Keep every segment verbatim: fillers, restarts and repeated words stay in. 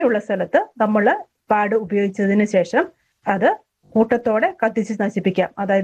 ഉള്ള സ്ഥലത്ത് നമ്മൾ പാഡ് ഉപയോഗിച്ചതിന് ശേഷം അത് കൂട്ടത്തോടെ കത്തിച്ച് നശിപ്പിക്കാം. അതായത്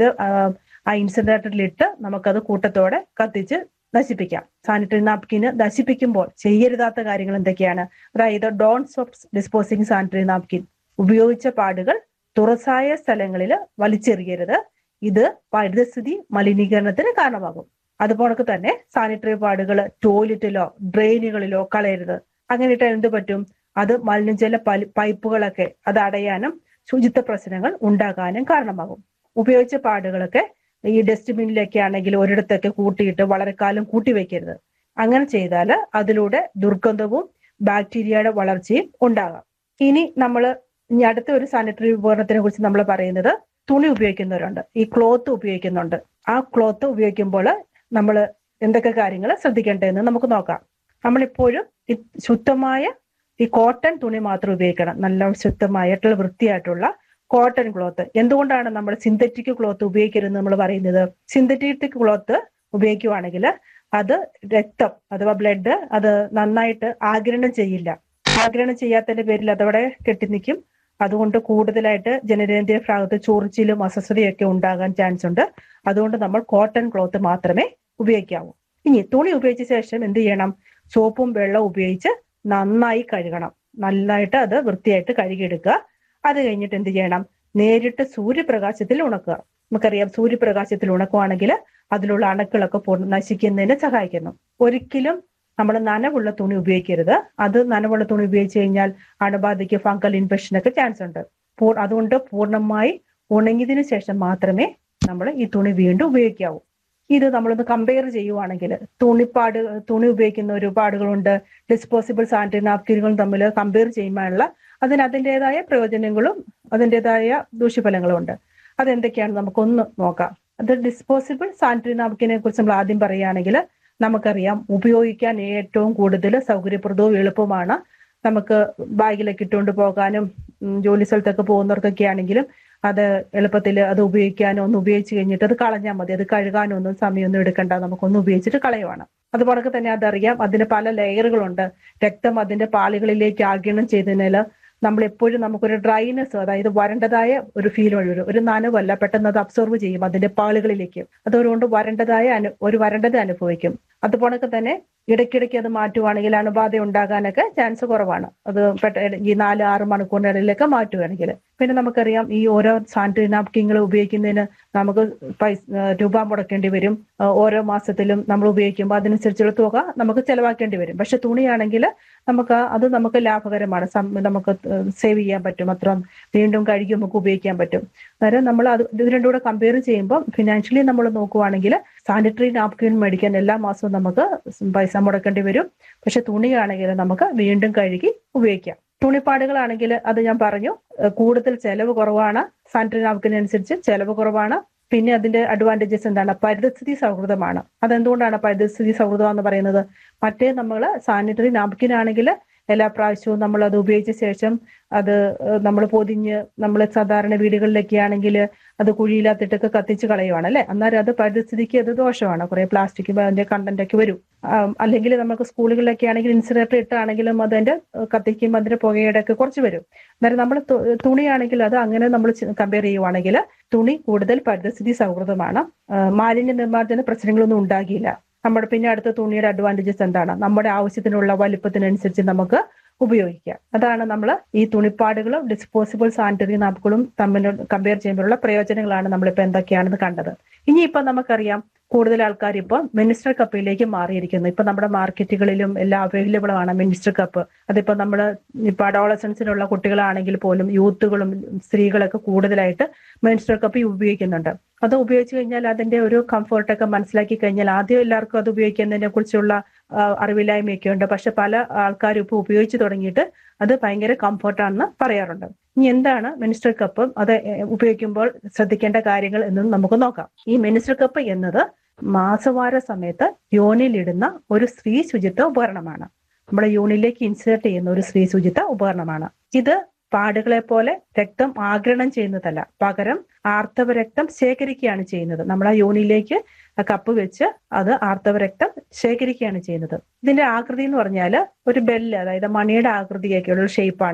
ആ ഇൻസിനറേറ്ററിലിട്ട് നമുക്കത് കൂട്ടത്തോടെ കത്തിച്ച് നശിപ്പിക്കാം. സാനിറ്ററി നാപ്കിന് നശിപ്പിക്കുമ്പോൾ ചെയ്യരുതാത്ത കാര്യങ്ങൾ എന്തൊക്കെയാണ്? അതായത് Don stop disposing sanitary napkin. ഉപയോഗിച്ച പാടുകൾ തുറസായ സ്ഥലങ്ങളിൽ വലിച്ചെറിയരുത്. ഇത് പരിസ്ഥിതി മലിനീകരണത്തിന് കാരണമാകും. അതുപോലെ തന്നെ സാനിറ്ററി പാടുകൾ ടോയ്ലറ്റിലോ ഡ്രെയിനുകളിലോ കളയരുത്. അങ്ങനെ ഇട്ടാൽ എന്ത് പറ്റും? അത് മലിനജല പൈപ്പുകളൊക്കെ അത് അടയാനും ശുചിത്വ പ്രശ്നങ്ങൾ ഉണ്ടാകാനും കാരണമാകും. ഉപയോഗിച്ച പാടുകളൊക്കെ ഈ ഡസ്റ്റ്ബിന്നിലൊക്കെ ആണെങ്കിൽ ഒരിടത്തൊക്കെ കൂട്ടിയിട്ട് വളരെ കാലം കൂട്ടി വെക്കരുത്. അങ്ങനെ ചെയ്താൽ അതിലൂടെ ദുർഗന്ധവും ബാക്ടീരിയയുടെ വളർച്ചയും ഉണ്ടാകാം. ഇനി നമ്മൾ ഇനി അടുത്ത ഒരു സാനിറ്ററി ഉപകരണത്തിനെ കുറിച്ച് നമ്മൾ പറയുന്നത് തുണി ഉപയോഗിക്കുന്നവരുണ്ട്. ഈ ക്ലോത്ത് ഉപയോഗിക്കുന്നുണ്ട്. ആ ക്ലോത്ത് ഉപയോഗിക്കുമ്പോൾ നമ്മൾ എന്തൊക്കെ കാര്യങ്ങൾ ശ്രദ്ധിക്കേണ്ടതെന്ന് നമുക്ക് നോക്കാം. നമ്മളിപ്പോഴും ഈ ശുദ്ധമായ ഈ കോട്ടൺ തുണി മാത്രം ഉപയോഗിക്കണം. നല്ല ശുദ്ധമായിട്ടുള്ള വൃത്തിയായിട്ടുള്ള കോട്ടൺ ക്ലോത്ത്. എന്തുകൊണ്ടാണ് നമ്മൾ സിന്തറ്റിക് ക്ലോത്ത് ഉപയോഗിക്കരുതെന്ന് നമ്മൾ പറയുന്നത്? സിന്തറ്റിക് ക്ലോത്ത് ഉപയോഗിക്കുവാണെങ്കിൽ അത് രക്തം അഥവാ ബ്ലഡ് അത് നന്നായിട്ട് ആഗിരണം ചെയ്യില്ല. ആഗിരണം ചെയ്യാത്തതിന്റെ പേരിൽ അതവിടെ കെട്ടിനിൽക്കും. അതുകൊണ്ട് കൂടുതലായിട്ട് ജനനേന്ദ്രിയ ഭാഗത്ത് ചൊറിച്ചിലും അസ്വസ്ഥതയൊക്കെ ഉണ്ടാകാൻ ചാൻസ് ഉണ്ട്. അതുകൊണ്ട് നമ്മൾ കോട്ടൺ ക്ലോത്ത് മാത്രമേ ഉപയോഗിക്കാവൂ. ഇനി തുണി ഉപയോഗിച്ച ശേഷം എന്ത് ചെയ്യണം? സോപ്പും വെള്ളവും ഉപയോഗിച്ച് നന്നായി കഴുകണം. നന്നായിട്ട് അത് വൃത്തിയായിട്ട് കഴുകിയെടുക്കുക. അത് കഴിഞ്ഞിട്ട് എന്ത് ചെയ്യണം? നേരിട്ട് സൂര്യപ്രകാശത്തിൽ ഉണക്കുക. നമുക്കറിയാം സൂര്യപ്രകാശത്തിൽ ഉണക്കുവാണെങ്കിൽ അതിലുള്ള അണുക്കളൊക്കെ പൂർണ്ണ നശിക്കുന്നതിന് സഹായിക്കുന്നു. ഒരിക്കലും നമ്മൾ നനവുള്ള തുണി ഉപയോഗിക്കരുത്. അത് നനവുള്ള തുണി ഉപയോഗിച്ച് കഴിഞ്ഞാൽ അണുബാധയ്ക്ക് ഫംഗൽ ഇൻഫെക്ഷനൊക്കെ ചാൻസ് ഉണ്ട്. അതുകൊണ്ട് പൂർണ്ണമായി ഉണങ്ങിയതിനു ശേഷം മാത്രമേ നമ്മൾ ഈ തുണി വീണ്ടും ഉപയോഗിക്കാവൂ. ഇത് നമ്മളൊന്ന് കമ്പയർ ചെയ്യുവാണെങ്കിൽ തുണിപ്പാട് തുണി ഉപയോഗിക്കുന്ന ഒരുപാടുകളുണ്ട്, ഡിസ്പോസിബിൾ സാനിറ്ററി നാപ്കിനുകളും തമ്മിൽ കമ്പയർ ചെയ്യുമ്പോഴുള്ള അതിന് അതിൻ്റെതായ പ്രയോജനങ്ങളും അതിൻ്റെതായ ദൂഷ്യഫലങ്ങളും ഉണ്ട്. അതെന്തൊക്കെയാണെന്ന് നമുക്കൊന്ന് നോക്കാം. അത് ഡിസ്പോസിബിൾ സാനിറ്ററി നാപ്കിനെ കുറിച്ച് നമ്മൾ ആദ്യം പറയുകയാണെങ്കിൽ നമുക്കറിയാം ഉപയോഗിക്കാൻ ഏറ്റവും കൂടുതൽ സൗകര്യപ്രദവും എളുപ്പമാണ്. നമുക്ക് ബാഗിലൊക്കെ ഇട്ടുകൊണ്ട് പോകാനും ജോലി സ്ഥലത്തൊക്കെ പോകുന്നവർക്കൊക്കെ ആണെങ്കിലും അത് എളുപ്പത്തിൽ അത് ഉപയോഗിക്കാനോ ഒന്ന് ഉപയോഗിച്ച് കഴിഞ്ഞിട്ട് അത് കളഞ്ഞാൽ മതി. അത് കഴുകാനോ ഒന്നും സമയമൊന്നും എടുക്കണ്ട. നമുക്കൊന്ന് ഉപയോഗിച്ചിട്ട് കളയുവാണ്. അതുപോലെ തന്നെ അതറിയാം അതിന് പല ലെയറുകളുണ്ട്. രക്തം അതിന്റെ പാളികളിലേക്ക് ആഗിരണം ചെയ്തതിനാൽ നമ്മൾ എപ്പോഴും നമുക്കൊരു ഡ്രൈനെസ്, അതായത് വരണ്ടതായ ഒരു ഫീൽ വരും. ഒരു നനവല്ല, പെട്ടെന്ന് അത് അബ്സോർവ് ചെയ്യും അതിന്റെ പാളികളിലേക്ക്. അതുകൊണ്ട് വരണ്ടതായ അനു ഒരു വരണ്ടത് അനുഭവിക്കും. അതുപോലെ തന്നെ ഇടയ്ക്കിടയ്ക്ക് അത് മാറ്റുവാണെങ്കിൽ അണുബാധ ഉണ്ടാകാനൊക്കെ ചാൻസ് കുറവാണ്. അത് ഈ നാല് ആറ് മണിക്കൂറിനിടയിലൊക്കെ മാറ്റുകയാണെങ്കിൽ. പിന്നെ നമുക്കറിയാം ഈ ഓരോ സാനിറ്ററി നാപ്കിനുകൾ ഉപയോഗിക്കുന്നതിന് നമുക്ക് പൈസ രൂപ മുടക്കേണ്ടി വരും. ഓരോ മാസത്തിലും നമ്മൾ ഉപയോഗിക്കുമ്പോൾ അതിനനുസരിച്ചുള്ള തുക നമുക്ക് ചെലവാക്കേണ്ടി വരും. പക്ഷെ തുണിയാണെങ്കിൽ നമുക്ക് അത് നമുക്ക് ലാഭകരമാണ്. നമുക്ക് സേവ് ചെയ്യാൻ പറ്റും. അത്ര വീണ്ടും കഴുകി നമുക്ക് ഉപയോഗിക്കാൻ പറ്റും. അന്നേരം നമ്മൾ അത് ഇത് രണ്ടും കൂടെ കമ്പയർ ചെയ്യുമ്പോൾ ഫിനാൻഷ്യലി നമ്മൾ നോക്കുവാണെങ്കിൽ സാനിറ്ററി നാപ്കിൻ മേടിക്കാൻ എല്ലാ മാസവും നമുക്ക് പൈസ മുടക്കേണ്ടി വരും. പക്ഷെ തുണിയാണെങ്കിൽ നമുക്ക് വീണ്ടും കഴുകി ഉപയോഗിക്കാം. തുണിപ്പാടുകളാണെങ്കിൽ അത് ഞാൻ പറഞ്ഞു, കൂടുതൽ ചെലവ് കുറവാണ്. സാനിറ്ററി നാപ്കിനനുസരിച്ച് ചെലവ് കുറവാണ്. പിന്നെ അതിന്റെ അഡ്വാൻറ്റേജസ് എന്താണ്? പരിസ്ഥിതി സൗഹൃദമാണ്. അതെന്തുകൊണ്ടാണ് പരിസ്ഥിതി സൗഹൃദം എന്ന് പറയുന്നത്? മറ്റേ നമ്മൾ സാനിറ്ററി നാപ്കിൻ ആണെങ്കിൽ എല്ലാ പ്രാവശ്യവും നമ്മൾ അത് ഉപയോഗിച്ച ശേഷം അത് നമ്മൾ പൊതിഞ്ഞ് നമ്മൾ സാധാരണ വീടുകളിലൊക്കെ ആണെങ്കിൽ അത് കുഴിയിലാത്തിട്ടൊക്കെ കത്തിച്ച് കളയുവാണ് അല്ലെ. അന്നേരം അത് പരിസ്ഥിതിക്ക് അത് ദോഷമാണ്. കുറെ പ്ലാസ്റ്റിക് അതിന്റെ കണ്ടന്റ് ഒക്കെ വരും. അല്ലെങ്കിൽ നമുക്ക് സ്കൂളുകളിലൊക്കെ ആണെങ്കിൽ ഇൻസിനറേറ്റർ ഇട്ടാണെങ്കിലും അതിന്റെ കത്തിക്കുമ്പോൾ അതിന്റെ പുകയുടെ ഒക്കെ കുറച്ച് വരും. അന്നേരം നമ്മൾ തുണിയാണെങ്കിൽ അത് അങ്ങനെ നമ്മൾ കമ്പയർ ചെയ്യുവാണെങ്കിൽ തുണി കൂടുതൽ പരിസ്ഥിതി സൗഹൃദമാണ്. മാലിന്യ നിർമ്മാർജ്ജന പ്രശ്നങ്ങളൊന്നും ഉണ്ടാകില്ല. നമ്മുടെ പിന്നെ അടുത്ത തുണിയുടെ അഡ്വാൻറ്റേജസ് എന്താണ്? നമ്മുടെ ആവശ്യത്തിനുള്ള വലിപ്പത്തിനനുസരിച്ച് നമുക്ക് ഉപയോഗിക്കാം. അതാണ് നമ്മൾ ഈ തുണിപ്പാടുകളും ഡിസ്പോസിബിൾ സാനിറ്ററി നാപ്കിനും തമ്മിൽ കമ്പയർ ചെയ്യുമ്പോഴുള്ള പ്രയോജനങ്ങളാണ് നമ്മളിപ്പോൾ എന്തൊക്കെയാണെന്ന് കണ്ടത്. ഇനിയിപ്പോൾ നമുക്കറിയാം കൂടുതൽ ആൾക്കാർ ഇപ്പോൾ മിനിസ്റ്റർ കപ്പിലേക്ക് മാറിയിരിക്കുന്നു. ഇപ്പൊ നമ്മുടെ മാർക്കറ്റുകളിലും എല്ലാം അവൈലബിൾ ആണ് മിനിസ്റ്റർ കപ്പ്. അതിപ്പോ നമ്മൾ ഇപ്പൊ അഡോളസൻസിനുള്ള കുട്ടികളാണെങ്കിൽ പോലും യൂത്തുകളും സ്ത്രീകളൊക്കെ കൂടുതലായിട്ട് മിനിസ്റ്റർ കപ്പ് ഉപയോഗിക്കുന്നുണ്ട്. അത് ഉപയോഗിച്ച് കഴിഞ്ഞാൽ അതിന്റെ ഒരു കംഫർട്ടൊക്കെ മനസ്സിലാക്കി കഴിഞ്ഞാൽ ആദ്യം എല്ലാവർക്കും അത് ഉപയോഗിക്കുന്നതിനെ കുറിച്ചുള്ള അറിവില്ലായ്മയൊക്കെ ഉണ്ട്. പക്ഷെ പല ആൾക്കാരും ഇപ്പൊ ഉപയോഗിച്ച് തുടങ്ങിയിട്ട് അത് ഭയങ്കര കംഫർട്ടാണെന്ന് പറയാറുണ്ട്. ഇനി എന്താണ് മിനിസ്റ്റർ കപ്പ്, അത് ഉപയോഗിക്കുമ്പോൾ ശ്രദ്ധിക്കേണ്ട കാര്യങ്ങൾ എന്നും നമുക്ക് നോക്കാം. ഈ മിനിസ്റ്റർ കപ്പ് എന്നത് മാസവാര സമയത്ത് യോനിലിടുന്ന ഒരു സ്ത്രീ ശുചിത്വ ഉപകരണമാണ്. നമ്മുടെ യൂണിലേക്ക് ഇൻസേർട്ട് ചെയ്യുന്ന ഒരു സ്ത്രീ ശുചിത്വ ഉപകരണമാണ്. ഇത് പാടുകളെ പോലെ രക്തം ആഗിരണം ചെയ്യുന്നതല്ല, പകരം ആർത്തവ രക്തം ശേഖരിക്കുകയാണ് ചെയ്യുന്നത്. നമ്മൾ ആ യോനിയിലേക്ക് കപ്പ് വെച്ച് അത് ആർത്തവ രക്തം ശേഖരിക്കുകയാണ് ചെയ്യുന്നത്. ഇതിന്റെ ആകൃതി എന്ന് പറഞ്ഞാൽ ഒരു ബെല്ല്, അതായത് മണിയുടെ ആകൃതിയൊക്കെയുള്ള ഷേപ്പാണ്.